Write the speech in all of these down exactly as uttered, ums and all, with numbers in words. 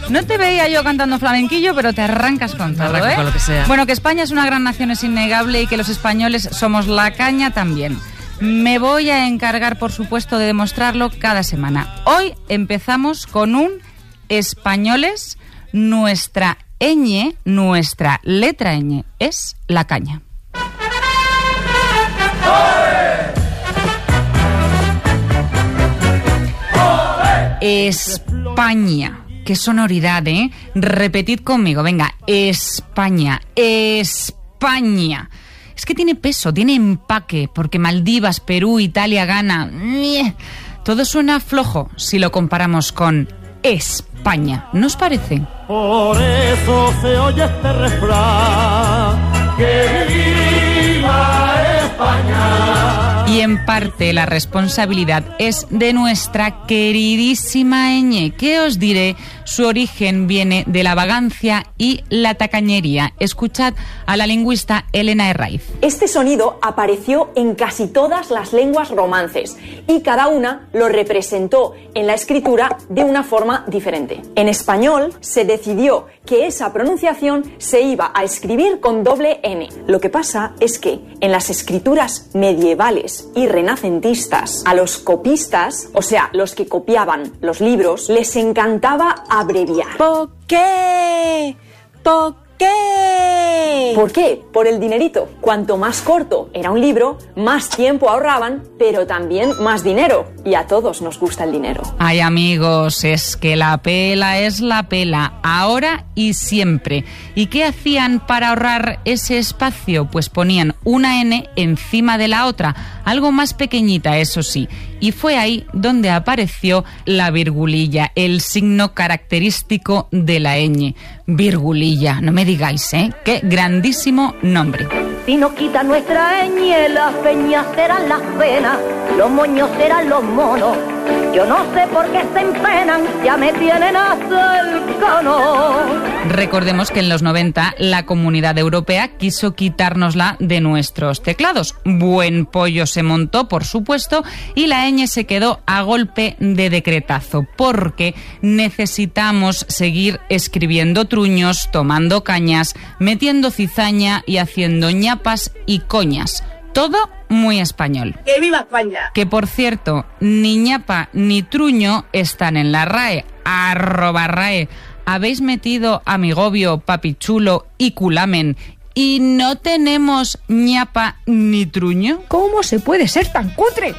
No te veía yo cantando flamenquillo, pero te arrancas con todo, Arranco ¿eh? con lo que sea. Bueno, que España es una gran nación es innegable y que los españoles somos la caña también. Me voy a encargar, por supuesto, de demostrarlo cada semana. Hoy empezamos con un españoles, nuestra ñ, nuestra letra ñ, es la caña. España. Qué sonoridad, ¿eh? Repetid conmigo, venga. España, España. Es que tiene peso, tiene empaque, porque Maldivas, Perú, Italia, Ghana... Todo suena flojo si lo comparamos con España. ¿No os parece? Por eso se oye este refrán, que viva España. Y en parte la responsabilidad es de nuestra queridísima ñ, que os diré, su origen viene de la vagancia y la tacañería. Escuchad a la lingüista Elena Herraiz. Este sonido apareció en casi todas las lenguas romances y cada una lo representó en la escritura de una forma diferente. En español se decidió que esa pronunciación se iba a escribir con doble N. Lo que pasa es que en las escrituras medievales y renacentistas, a los copistas, o sea, los que copiaban los libros, les encantaba abreviar. ¿Por qué? ¿Por qué? ¿Por qué? Por el dinerito. Cuanto más corto era un libro, más tiempo ahorraban, pero también más dinero. Y a todos nos gusta el dinero. Ay, amigos, es que la pela es la pela, ahora y siempre. ¿Y qué hacían para ahorrar ese espacio? Pues ponían una N encima de la otra, algo más pequeñita, eso sí. Y fue ahí donde apareció la virgulilla, el signo característico de la ñ. Virgulilla, no me digáis, ¿eh? Qué grandísimo nombre. Si nos quita nuestra ñ, las peñas serán las penas, los moños serán los monos. Yo no sé por qué se empenan, ya me tienen hasta el cono. Recordemos que en los noventa la Comunidad Europea quiso quitárnosla de nuestros teclados. Buen pollo se montó, por supuesto, y la ñ se quedó a golpe de decretazo, porque necesitamos seguir escribiendo truños, tomando cañas, metiendo cizaña y haciendo ñapas y coñas. Todo muy español. ¡Que viva España! Que, por cierto, ni ñapa ni truño están en la RAE. Arroba RAE. Habéis metido amigobio, papichulo y culamen y no tenemos ñapa ni truño. ¿Cómo se puede ser tan cutre?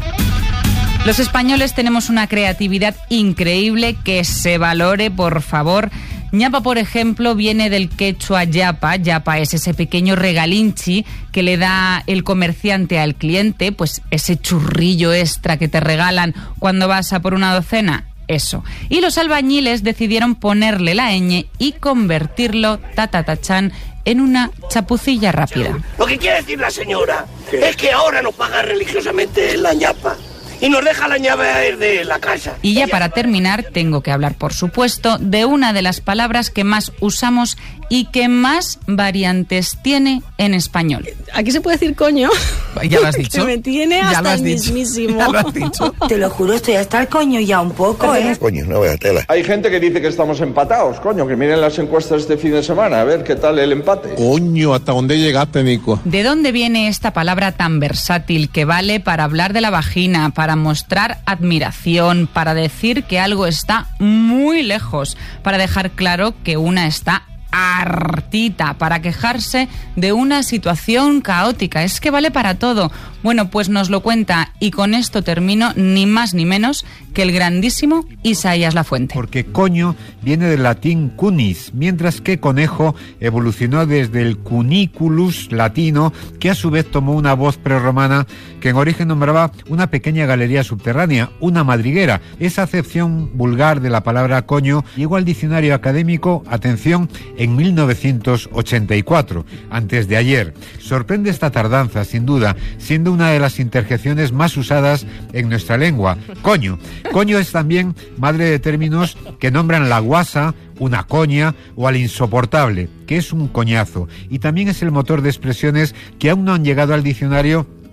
Los españoles tenemos una creatividad increíble, que se valore, por favor. Ñapa, por ejemplo, viene del quechua yapa. Yapa es ese pequeño regalinchi que le da el comerciante al cliente, pues ese churrillo extra que te regalan cuando vas a por una docena. Eso. Y los albañiles decidieron ponerle la ñ y convertirlo, tatatachán, en una chapucilla rápida. Lo que quiere decir la señora es que ahora nos paga religiosamente la ñapa y nos deja la llave de la casa. Y ya para terminar, tengo que hablar, por supuesto, de una de las palabras que más usamos y que más variantes tiene en español. Aquí se puede decir coño. Ya lo has dicho. Que me tiene Ya hasta lo has el dicho. mismísimo. Ya lo has dicho. Te lo juro, estoy hasta el coño ya un poco, ¿eh? Coño, no vaya tela. Hay gente que dice que estamos empatados, coño, que miren las encuestas este fin de semana, a ver qué tal el empate. Coño, ¿hasta dónde llegaste, Nico? ¿De dónde viene esta palabra tan versátil que vale para hablar de la vagina, para mostrar admiración, para decir que algo está muy lejos, para dejar claro que una está hartita, para quejarse de una situación caótica? Es que vale para todo. Bueno, pues nos lo cuenta, y con esto termino, ni más ni menos que el grandísimo Isaías Lafuente. Porque coño viene del latín cunis, mientras que conejo evolucionó desde el cuniculus latino, que a su vez tomó una voz prerromana que en origen nombraba una pequeña galería subterránea, una madriguera. Esa acepción vulgar de la palabra coño llegó al diccionario académico, atención, en mil novecientos ochenta y cuatro, antes de ayer. Sorprende esta tardanza, sin duda, siendo una de las interjecciones más usadas en nuestra lengua. Coño. Coño es también madre de términos que nombran la guasa, una coña o al insoportable, que es un coñazo. Y también es el motor de expresiones que aún no han llegado al diccionario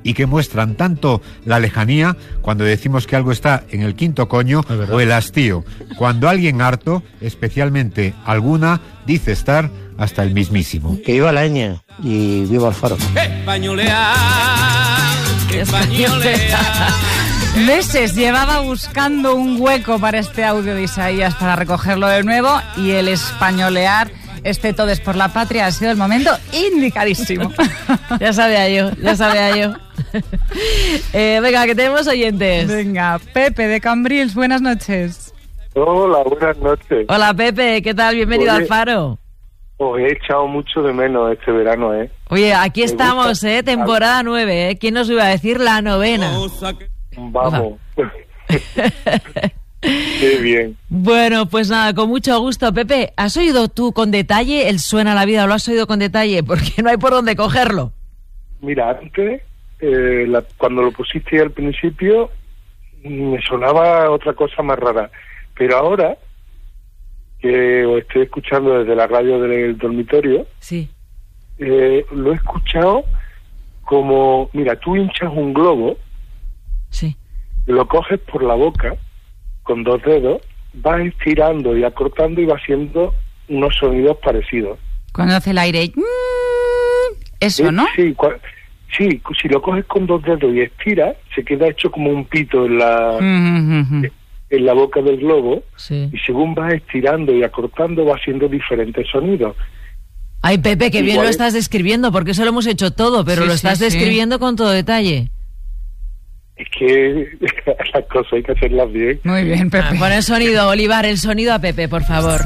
y que muestran tanto la lejanía, cuando decimos que algo está en el quinto coño, o el hastío, cuando alguien harto, especialmente alguna, dice estar hasta el mismísimo. Que viva la ña y viva el Faro. Españolea, españolea. Meses llevaba buscando un hueco para este audio de Isaías para recogerlo de nuevo, y el españolear este Todes por la Patria ha sido el momento indicadísimo. Ya sabía yo, ya sabía yo. eh, venga, que tenemos oyentes. Venga, Pepe de Cambrils, buenas noches. Hola, buenas noches. Hola, Pepe, ¿qué tal? Bienvenido Oye, al Faro. Os he echado mucho de menos este verano, ¿eh? Oye, aquí Me estamos, gusta. ¿eh? Temporada nueve, ¿eh? ¿Quién nos iba a decir la novena? Vamos. Qué bien. Bueno, pues nada, con mucho gusto. Pepe, ¿has oído tú con detalle el Suena la Vida? ¿Lo has oído con detalle? Porque no hay por dónde cogerlo. Mira, antes, eh, la- cuando lo pusiste al principio, me sonaba otra cosa más rara. Pero ahora, que os estoy escuchando desde la radio del dormitorio, sí. eh, lo he escuchado como, mira, tú hinchas un globo, sí, lo coges por la boca con dos dedos, vas estirando y acortando y va haciendo unos sonidos parecidos. Cuando hace el aire, eso, ¿no? Sí, cua- sí, si lo coges con dos dedos y estiras, se queda hecho como un pito en la Mm-hmm. en la boca del globo, sí. y según vas estirando y acortando va haciendo diferentes sonidos. Ay, Pepe, qué bien Igual lo es- estás describiendo, porque eso lo hemos hecho todo, pero Sí, lo sí, estás sí. describiendo con todo detalle. Es que las cosas hay que hacerlas bien. Muy bien, Pepe. Ah, pon el sonido, Olivar, el sonido a Pepe, por favor.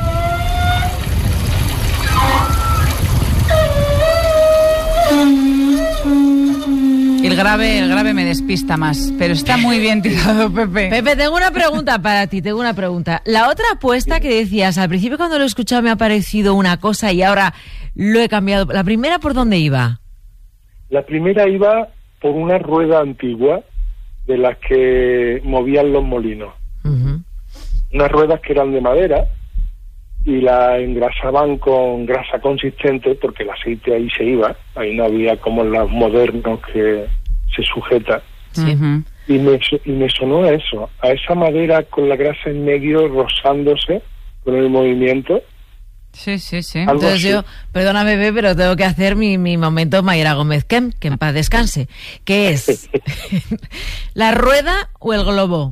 El grave, el grave me despista más, pero está muy bien tirado, Pepe. Pepe, tengo una pregunta para ti, tengo una pregunta. La otra apuesta que decías, al principio cuando lo he escuchado me ha parecido una cosa y ahora lo he cambiado. ¿La primera por dónde iba? La primera iba por una rueda antigua de las que movían los molinos. Uh-huh. Unas ruedas que eran de madera y la engrasaban con grasa consistente porque el aceite ahí se iba, ahí no había como en los modernos que se sujeta. Sí. Ujú. Y me, so- y me sonó a eso, a esa madera con la grasa en medio rozándose con el movimiento. Sí, sí, sí. Algo Entonces así. yo, perdóname, Pepe, pero tengo que hacer mi, mi momento Mayra Gómez Kem, que en paz descanse. ¿Qué es? ¿La rueda o el globo?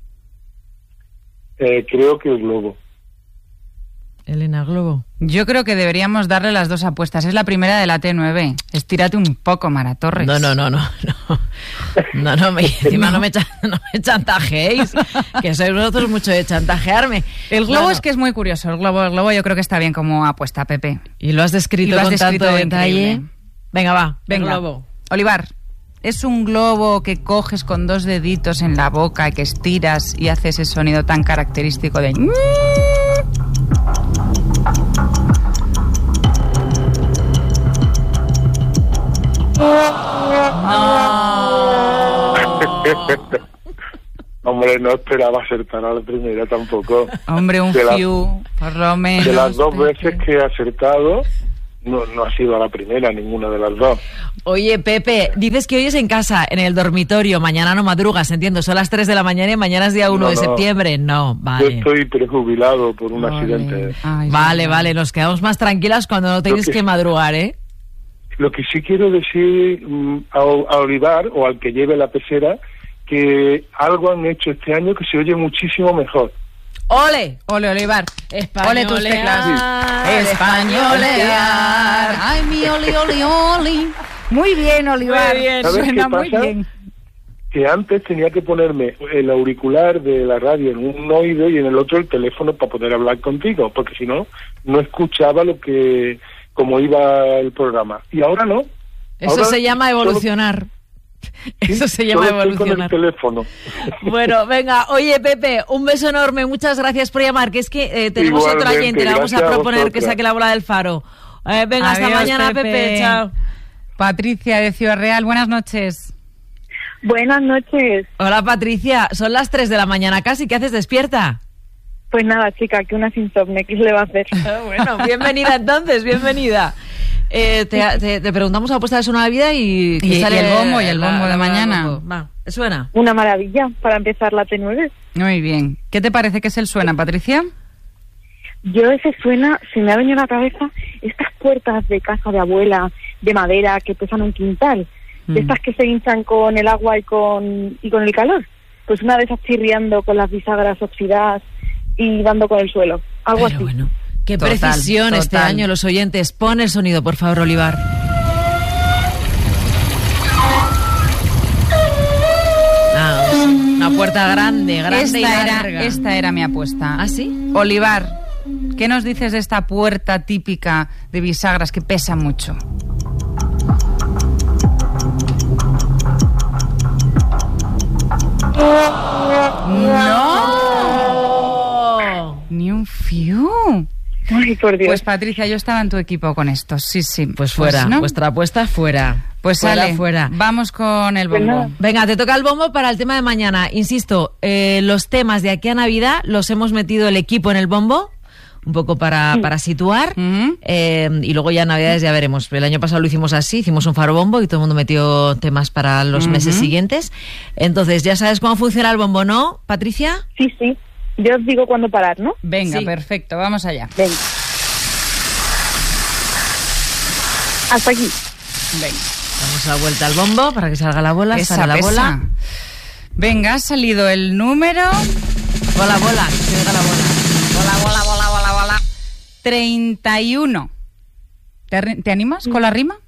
Eh, creo que el globo. Elena Globo. Yo creo que deberíamos darle las dos apuestas. Es la primera de la T nueve. Estírate un poco, Mara Torres. No, no, no, no, no. No, no, me, encima no me, cha- no me chantajeéis, que sois vosotros mucho de chantajearme. El globo No, no. es que es muy curioso. El globo, el globo yo creo que está bien como apuesta, Pepe. Y lo has descrito Y lo has con descrito tanto detalle. increíble. Venga, va, Venga, el globo. Olivar, es un globo que coges con dos deditos en la boca y que estiras y hace ese sonido tan característico de... Hombre, no esperaba acertar a la primera tampoco. Hombre, un De la- fiu, por lo menos. De las dos Pepe. veces que he acertado, no, no ha sido a la primera, ninguna de las dos. Oye, Pepe, dices que hoy es en casa, en el dormitorio, mañana no madrugas, entiendo, son las tres de la mañana y mañana es día uno No, de no. septiembre. No, Yo vale. estoy prejubilado por un Ole. accidente. Ay, Vale, Dios. vale, nos quedamos más tranquilas cuando no tenéis que que sí. madrugar, ¿eh? Lo que sí quiero decir mm, a, a Olivar, o al que lleve la pecera, que algo han hecho este año que se oye muchísimo mejor. ¡Ole! Ole, Olivar. Españolear. Ole tus teclas. Españolear. Ay, mi oli, oli, oli. Muy bien, Olivar. Muy bien. ¿Sabes Suena qué muy pasa? bien. Que antes tenía que ponerme el auricular de la radio en un oído y en el otro el teléfono para poder hablar contigo, porque si no, no escuchaba lo que, como iba el programa. Y ahora no. Eso Ahora se llama solo- evolucionar. sí, Eso se llama solo estoy con el evolucionar. teléfono. Bueno, venga, oye Pepe, un beso enorme, muchas gracias por llamar, que es que eh, tenemos otro Igualmente, oyente, le vamos a gracias a proponer que vosotras. saque la bola del Faro. Eh, venga, hasta Adiós, mañana, Pepe. Chao. Patricia de Ciudad Real, buenas noches. Buenas noches. Hola Patricia, son las tres de la mañana casi, ¿qué haces despierta? Pues nada, chica, que una insomne, ¿qué se le va a hacer? Bueno, bienvenida entonces, bienvenida. Eh, te, te, te preguntamos la apuesta de Suena la Vida y... Y, y el bombo, y el bombo la, de mañana. Bombo. Va, suena. Una maravilla para empezar la T nueve. Muy bien. ¿Qué te parece que es el Suena, Patricia? Yo ese Suena, se me ha venido a la cabeza estas puertas de casa de abuela, de madera, que pesan un quintal. Mm. De estas que se hinchan con el agua y con, y con el calor. Pues una de esas chirriando con las bisagras oxidadas y dando con el suelo. Algo Pero así. Bueno. Qué Total, precisión total. Este año, los oyentes. Pon el sonido, por favor, Olivar. Ah, una puerta grande, grande esta y larga. Era, esta era mi apuesta. ¿Ah, sí? Olivar, ¿qué nos dices de esta puerta típica de bisagras que pesa mucho? ¡No! Ni un fiu. Ay, por Dios. Pues Patricia, yo estaba en tu equipo con esto, sí, sí. Pues fuera, pues, ¿no? Vuestra apuesta fuera. Pues fuera, sale, fuera. Vamos con el bombo. Pues Venga, te toca el bombo para el tema de mañana. Insisto, eh, los temas de aquí a Navidad los hemos metido el equipo en el bombo, un poco para, para situar, Uh-huh. eh, y luego ya en Navidades ya veremos. El año pasado lo hicimos así, hicimos un faro bombo y todo el mundo metió temas para los Uh-huh. meses siguientes. Entonces, ¿ya sabes cómo funciona el bombo, no, Patricia? Sí, sí. Yo os digo cuándo parar, ¿no? Venga, Sí. perfecto, vamos allá. Venga. Hasta aquí. Venga. Damos la vuelta al bombo para que salga la bola, Pesa, sale la pesa. bola. Venga, ha salido el número. Bola, bola, que se oiga la bola. Bola, bola, bola, bola, bola. treinta y uno. ¿Te, arri- ¿Te animas con la rima?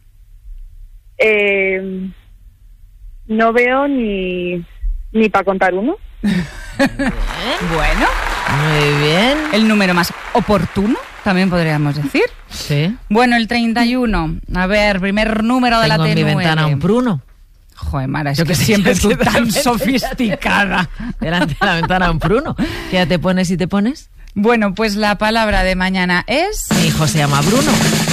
Eh, no veo ni, ni para contar uno. Bueno. Muy bien. El número más oportuno, también podríamos decir. Sí. Bueno, el treinta y uno. A ver, primer número de Tengo la T en nueve. mi ventana un pruno. Joder, Mara, es Yo que que sé, siempre yo tú sé, tan realmente, sofisticada. Delante de la ventana un pruno. ¿Qué ya te pones y te pones? Bueno, pues la palabra de mañana es... Mi hijo se llama Bruno.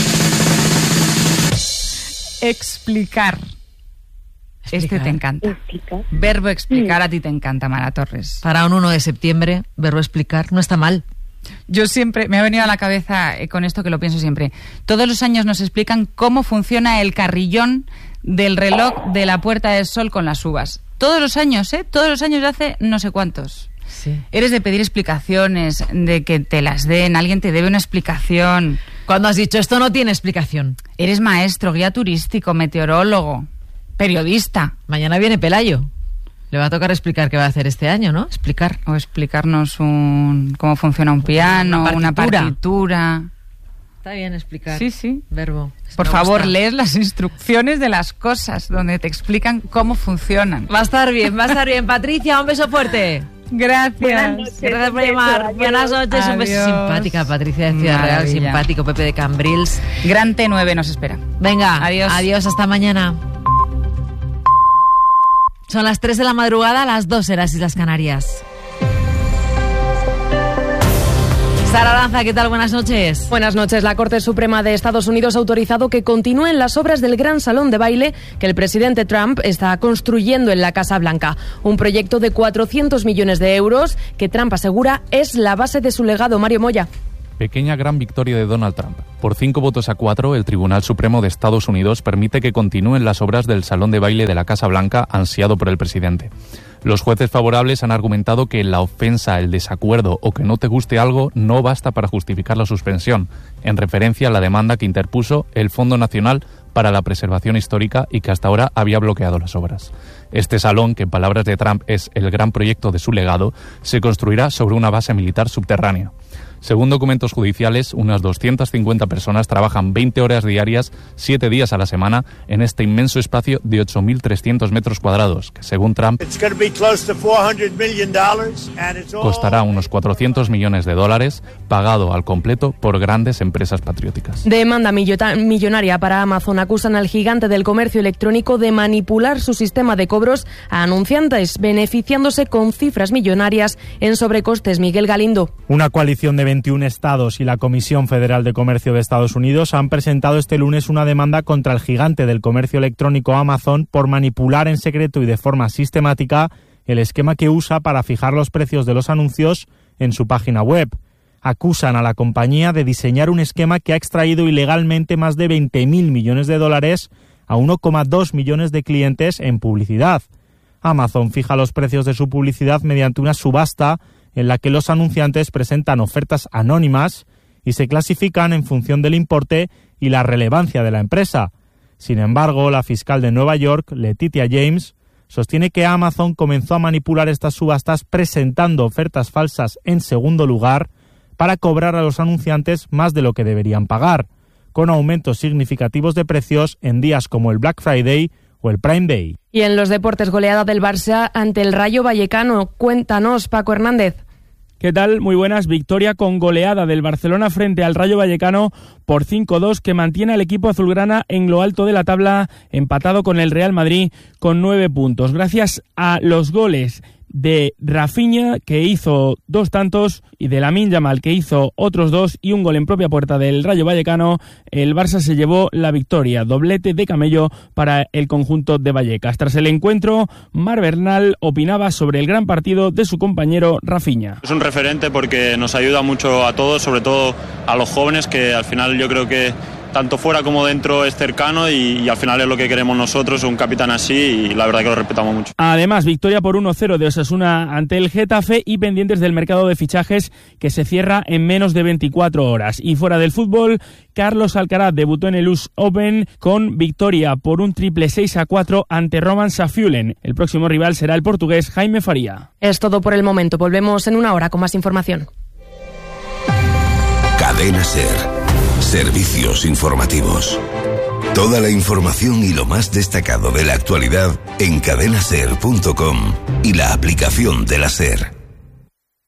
explicar. Este Explicar. te encanta. Explicar. Verbo explicar a ti te encanta, Mara Torres. Para un uno de septiembre, verbo explicar, no está mal. Yo siempre, me ha venido a la cabeza eh, con esto que lo pienso siempre. Todos los años nos explican cómo funciona el carrillón del reloj de la Puerta del Sol con las uvas. Todos los años, ¿eh? Todos los años de hace no sé cuántos. Sí. Eres de pedir explicaciones, de que te las den, alguien te debe una explicación. Cuando has dicho esto no tiene explicación. Eres maestro, guía turístico, meteorólogo, periodista. Mañana viene Pelayo. Le va a tocar explicar qué va a hacer este año, ¿no? Explicar. O explicarnos un, cómo funciona un piano, Una una partitura. partitura. Está bien explicar. Sí, sí. Verbo. Por Me favor, gusta. lees las instrucciones de las cosas donde te explican cómo funcionan. Va a estar bien, va a estar bien. Patricia, un beso fuerte. Gracias. Buenas noches. Gracias por Un beso, llamar. adiós. Buenas noches, un beso. Adiós. Simpática, Patricia de Ciudad Real, Maravilla. simpático, Pepe de Cambrils. Gran T nueve nos espera. Venga, Adiós. Adiós, hasta mañana. Son las tres de la madrugada, las dos en las Islas Canarias. Sara Aranza, ¿qué tal? Buenas noches. Buenas noches. La Corte Suprema de Estados Unidos ha autorizado que continúen las obras del gran salón de baile que el presidente Trump está construyendo en la Casa Blanca. Un proyecto de cuatrocientos millones de euros que Trump asegura es la base de su legado. Mario Moya. Pequeña gran victoria de Donald Trump. Por cinco votos a cuatro, el Tribunal Supremo de Estados Unidos permite que continúen las obras del Salón de Baile de la Casa Blanca ansiado por el presidente. Los jueces favorables han argumentado que la ofensa, el desacuerdo o que no te guste algo no basta para justificar la suspensión, en referencia a la demanda que interpuso el Fondo Nacional para la Preservación Histórica y que hasta ahora había bloqueado las obras. Este salón, que en palabras de Trump es el gran proyecto de su legado, se construirá sobre una base militar subterránea. Según documentos judiciales, unas doscientas cincuenta personas trabajan veinte horas diarias, siete días a la semana, en este inmenso espacio de ocho mil trescientos metros cuadrados, que según Trump costará unos cuatrocientos millones de dólares, pagado al completo por grandes empresas patrióticas. Demanda millota- millonaria para Amazon. Acusan al gigante del comercio electrónico de manipular su sistema de cobros a anunciantes, beneficiándose con cifras millonarias en sobrecostes. Miguel Galindo. Una coalición de veintiún estados y la Comisión Federal de Comercio de Estados Unidos han presentado este lunes una demanda contra el gigante del comercio electrónico Amazon por manipular en secreto y de forma sistemática el esquema que usa para fijar los precios de los anuncios en su página web. acusan a la compañía de diseñar un esquema que ha extraído ilegalmente más de veinte mil millones de dólares a uno coma dos millones de clientes en publicidad. Amazon fija los precios de su publicidad mediante una subasta en la que los anunciantes presentan ofertas anónimas y se clasifican en función del importe y la relevancia de la empresa. Sin embargo, la fiscal de Nueva York, Letitia James, sostiene que Amazon comenzó a manipular estas subastas presentando ofertas falsas en segundo lugar para cobrar a los anunciantes más de lo que deberían pagar, con aumentos significativos de precios en días como el Black Friday o el Prime Day. Y en los deportes, goleada del Barça ante el Rayo Vallecano. Cuéntanos, Paco Hernández. ¿Qué tal? Muy buenas. Victoria con goleada del Barcelona frente al Rayo Vallecano por cinco dos, que mantiene al equipo azulgrana en lo alto de la tabla, empatado con el Real Madrid con nueve puntos. Gracias a los goles de Rafinha, que hizo dos tantos, y de Lamine Yamal, que hizo otros dos, y un gol en propia puerta del Rayo Vallecano, el Barça se llevó la victoria. Doblete de Camello para el conjunto de Vallecas. Tras el encuentro, Mar Bernal opinaba sobre el gran partido de su compañero Rafinha. Es un referente porque nos ayuda mucho a todos, sobre todo a los jóvenes, que al final yo creo que tanto fuera como dentro es cercano y, y al final es lo que queremos nosotros, un capitán así, y la verdad que lo respetamos mucho. Además, victoria por uno cero de Osasuna ante el Getafe y pendientes del mercado de fichajes que se cierra en menos de veinticuatro horas. Y fuera del fútbol, Carlos Alcaraz debutó en el U S Open con victoria por un triple seis a cuatro ante Roman Safiullin. El próximo rival será el portugués Jaime Faría. Es todo por el momento. Volvemos en una hora con más información. Cadena SER. Servicios informativos. Toda la información y lo más destacado de la actualidad en cadena ser punto com y la aplicación de la SER.